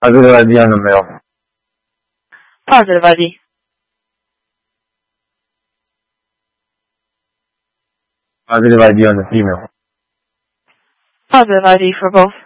Positive ID on the male. Positive ID. Positive ID on the female. Positive ID for both.